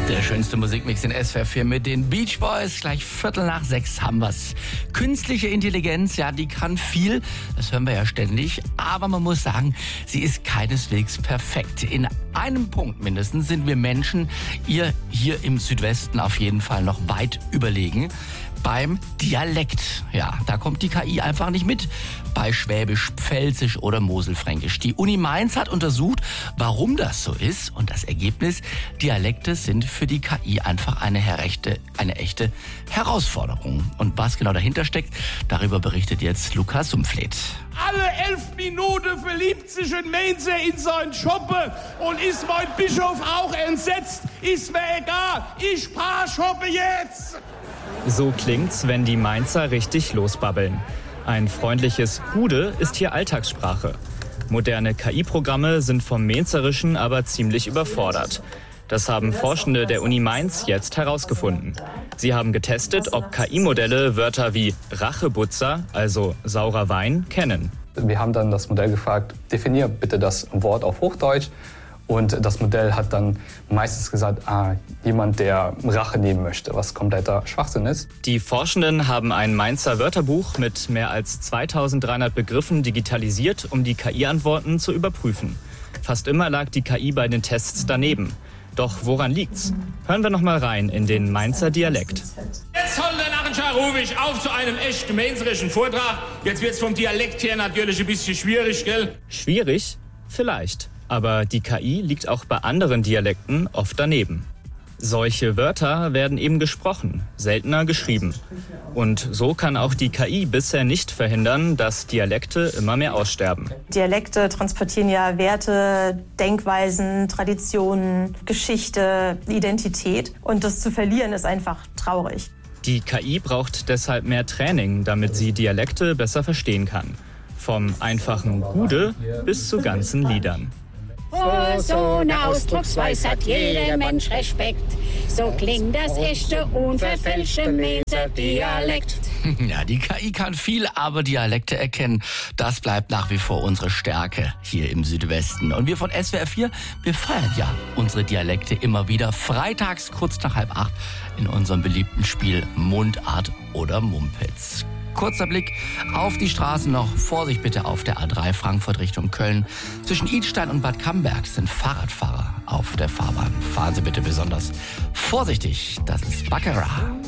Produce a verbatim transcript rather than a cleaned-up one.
Der schönste Musikmix in S W R vier mit den Beach Boys. Gleich Viertel nach sechs haben wir's. Künstliche Intelligenz, ja, die kann viel. Das hören wir ja ständig. Aber man muss sagen, sie ist keineswegs perfekt. In einem Punkt mindestens sind wir Menschen ihr hier im Südwesten auf jeden Fall noch weit überlegen. Beim Dialekt. Ja, da kommt die K I einfach nicht mit. Bei Schwäbisch, Pfälzisch oder Moselfränkisch. Die Uni Mainz hat untersucht, warum das so ist. Und das Ergebnis, Dialekte sind für die K I einfach eine, herrechte, eine echte Herausforderung. Und was genau dahinter steckt, darüber berichtet jetzt Lukas Sumpfleth. Alle elf Minuten verliebt sich ein Mainzer in seinen Shoppe und ist mein Bischof auch entsetzt. Ist mir egal, ich paar shoppe jetzt. So klingt's, wenn die Mainzer richtig losbabbeln. Ein freundliches Gude ist hier Alltagssprache. Moderne K I-Programme sind vom Mainzerischen aber ziemlich überfordert. Das haben Forschende der Uni Mainz jetzt herausgefunden. Sie haben getestet, ob K I-Modelle Wörter wie Rachebutzer, also saurer Wein, kennen. Wir haben dann das Modell gefragt, definier bitte das Wort auf Hochdeutsch. Und das Modell hat dann meistens gesagt, ah, jemand, der Rache nehmen möchte, was kompletter Schwachsinn ist. Die Forschenden haben ein Mainzer Wörterbuch mit mehr als zweitausenddreihundert Begriffen digitalisiert, um die K I-Antworten zu überprüfen. Fast immer lag die K I bei den Tests daneben. Doch woran liegt's? Hören wir noch mal rein in den Mainzer Dialekt. Jetzt holt der Narrenschar rufig auf zu einem echten mainzerischen Vortrag. Jetzt wird's vom Dialekt her natürlich ein bisschen schwierig, gell? Schwierig? Vielleicht. Aber die K I liegt auch bei anderen Dialekten oft daneben. Solche Wörter werden eben gesprochen, seltener geschrieben. Und so kann auch die K I bisher nicht verhindern, dass Dialekte immer mehr aussterben. Dialekte transportieren ja Werte, Denkweisen, Traditionen, Geschichte, Identität. Und das zu verlieren ist einfach traurig. Die K I braucht deshalb mehr Training, damit sie Dialekte besser verstehen kann. Vom einfachen Gude bis zu ganzen Liedern. Vor so einer Ausdrucksweise hat jeder Mensch Respekt. So klingt das echte, unverfälschte Mainzer Dialekt. Ja, die K I kann viel, aber Dialekte erkennen, das bleibt nach wie vor unsere Stärke hier im Südwesten. Und wir von S W R vier, wir feiern ja unsere Dialekte immer wieder freitags kurz nach halb acht in unserem beliebten Spiel Mundart oder Mumpitz. Kurzer Blick auf die Straßen noch. Vorsicht bitte auf der A drei Frankfurt Richtung Köln. Zwischen Idstein und Bad Camberg sind Fahrradfahrer auf der Fahrbahn. Fahren Sie bitte besonders vorsichtig. Das ist Baccarat.